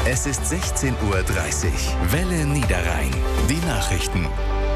Es ist 16:30 Uhr. Welle Niederrhein. Die Nachrichten.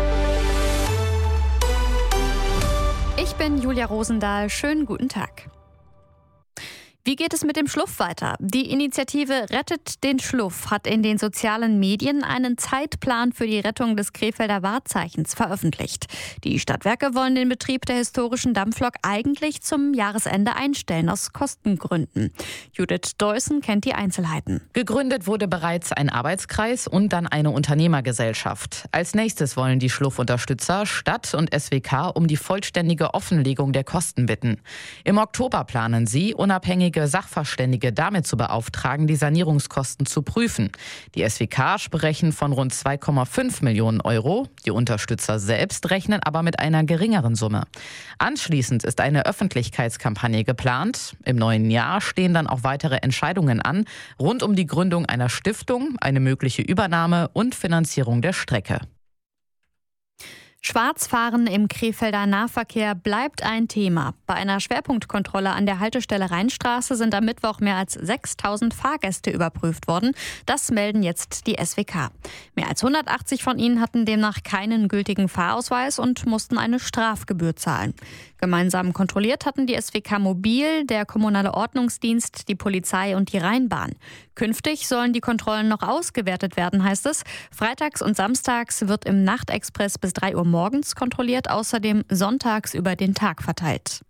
Ich bin Julia Rosendahl. Schönen guten Tag. Wie geht es mit dem Schluff weiter? Die Initiative Rettet den Schluff hat in den sozialen Medien einen Zeitplan für die Rettung des Krefelder Wahrzeichens veröffentlicht. Die Stadtwerke wollen den Betrieb der historischen Dampflok eigentlich zum Jahresende einstellen, aus Kostengründen. Judith Deussen kennt die Einzelheiten. Gegründet wurde bereits ein Arbeitskreis und dann eine Unternehmergesellschaft. Als nächstes wollen die Schluffunterstützer Stadt und SWK um die vollständige Offenlegung der Kosten bitten. Im Oktober planen sie, unabhängige Sachverständige damit zu beauftragen, die Sanierungskosten zu prüfen. Die SWK sprechen von rund 2,5 Millionen Euro. Die Unterstützer selbst rechnen aber mit einer geringeren Summe. Anschließend ist eine Öffentlichkeitskampagne geplant. Im neuen Jahr stehen dann auch weitere Entscheidungen an, rund um die Gründung einer Stiftung, eine mögliche Übernahme und Finanzierung der Strecke. Schwarzfahren im Krefelder Nahverkehr bleibt ein Thema. Bei einer Schwerpunktkontrolle an der Haltestelle Rheinstraße sind am Mittwoch mehr als 6.000 Fahrgäste überprüft worden. Das melden jetzt die SWK. Mehr als 180 von ihnen hatten demnach keinen gültigen Fahrausweis und mussten eine Strafgebühr zahlen. Gemeinsam kontrolliert hatten die SWK Mobil, der kommunale Ordnungsdienst, die Polizei und die Rheinbahn. Künftig sollen die Kontrollen noch ausgewertet werden, heißt es. Freitags und samstags wird im Nachtexpress bis 3 Uhr morgens kontrolliert, außerdem sonntags über den Tag verteilt.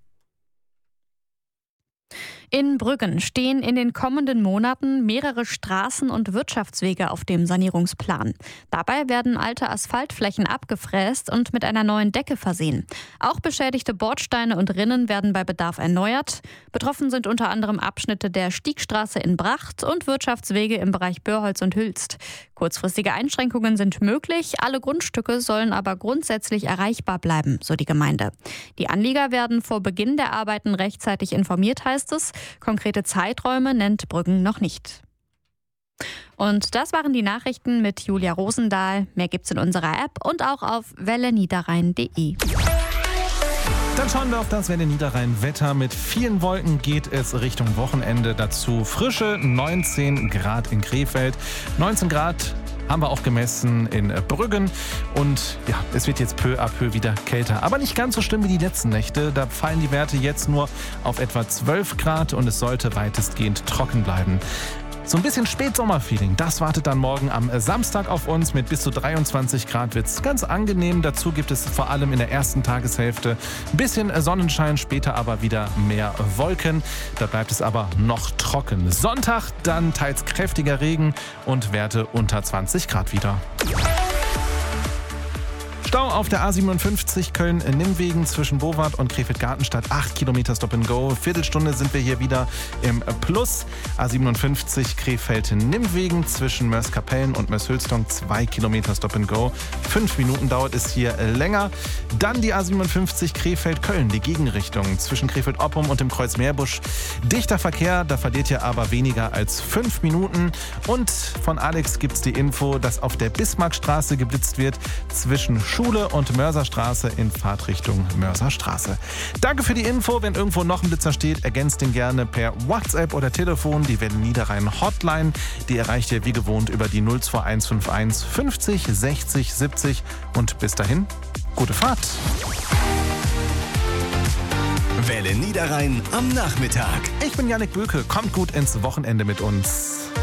In Brüggen stehen in den kommenden Monaten mehrere Straßen und Wirtschaftswege auf dem Sanierungsplan. Dabei werden alte Asphaltflächen abgefräst und mit einer neuen Decke versehen. Auch beschädigte Bordsteine und Rinnen werden bei Bedarf erneuert. Betroffen sind unter anderem Abschnitte der Stiegstraße in Bracht und Wirtschaftswege im Bereich Börholz und Hülst. Kurzfristige Einschränkungen sind möglich, alle Grundstücke sollen aber grundsätzlich erreichbar bleiben, so die Gemeinde. Die Anlieger werden vor Beginn der Arbeiten rechtzeitig informiert, heißt es. Konkrete Zeiträume nennt Brüggen noch nicht. Und das waren die Nachrichten mit Julia Rosendahl. Mehr gibt's in unserer App und auch auf welleniederrhein.de. Dann schauen wir auf das Welle Niederrhein Wetter. Mit vielen Wolken geht es Richtung Wochenende. Dazu frische 19 Grad in Krefeld, 19 Grad haben wir auch gemessen in Brüggen. Und ja, es wird jetzt peu à peu wieder kälter. Aber nicht ganz so schlimm wie die letzten Nächte. Da fallen die Werte jetzt nur auf etwa 12 Grad und es sollte weitestgehend trocken bleiben. So ein bisschen Spätsommerfeeling, das wartet dann morgen am Samstag auf uns. Mit bis zu 23 Grad wird es ganz angenehm. Dazu gibt es vor allem in der ersten Tageshälfte ein bisschen Sonnenschein, später aber wieder mehr Wolken. Da bleibt es aber noch trocken. Sonntag dann teils kräftiger Regen und Werte unter 20 Grad wieder. Stau auf der A57 Köln-Nimwegen zwischen Bowart und Krefeld-Gartenstadt. 8 Kilometer Stop-and-Go. Viertelstunde sind wir hier wieder im Plus. A57 Krefeld-Nimwegen zwischen Mörs-Kapellen und Mörs-Hülsdong. 2 Kilometer Stop-and-Go. 5 Minuten dauert es hier länger. Dann die A57 Krefeld-Köln, die Gegenrichtung zwischen Krefeld-Oppum und dem Kreuz Meerbusch. Dichter Verkehr, da verliert ihr aber weniger als 5 Minuten. Und von Alex gibt es die Info, dass auf der Bismarckstraße geblitzt wird zwischen Schule und Mörserstraße in Fahrtrichtung Mörserstraße. Danke für die Info. Wenn irgendwo noch ein Blitzer steht, ergänzt den gerne per WhatsApp oder Telefon. Die Welle Niederrhein Hotline, die erreicht ihr wie gewohnt über die 02151 50 60 70. Und bis dahin, gute Fahrt. Welle Niederrhein am Nachmittag. Ich bin Jannik Bülke. Kommt gut ins Wochenende mit uns.